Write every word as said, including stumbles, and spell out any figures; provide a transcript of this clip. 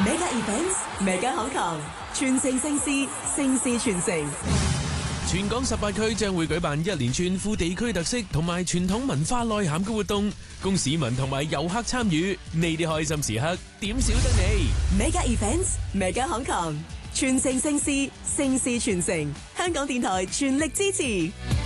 Mega Events，Mega 口堂，傳承盛事，盛事傳承。 全港十八區將會舉辦一連串富地區特色同埋傳統文化內涵嘅活動，供市民同埋遊客參與。呢啲開心時刻，點少得你 ？Mega Events，Mega 口堂，傳承盛事，盛事傳承。香港電台全力支持。